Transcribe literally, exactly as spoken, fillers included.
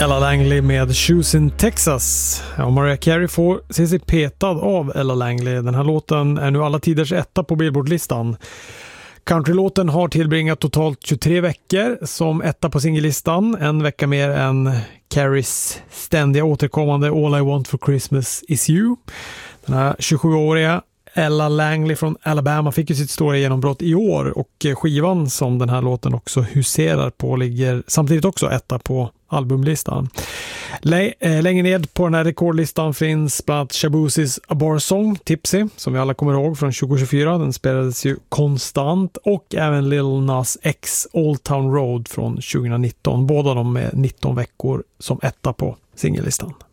Ella Langley med Shoes in Texas. Ja, Mariah Carey får se sig petad av Ella Langley. Den här låten är nu alla tiders etta på Billboard-listan. Countrylåten har tillbringat totalt tjugotre veckor som etta på singellistan. En vecka mer än Careys ständiga återkommande All I Want for Christmas is You. Den här tjugosjuåriga Ella Langley från Alabama fick ju sitt stora genombrott i år, och skivan som den här låten också huserar på ligger samtidigt också etta på albumlistan. L- äh, längre ned på den här rekordlistan finns bland annat Shaboozys A Bar Song, Tipsy, som vi alla kommer ihåg från tjugo tjugofyra. Den spelades ju konstant, och även Lil Nas X Old Town Road från tjugonitton. Båda de med nitton veckor som etta på singellistan.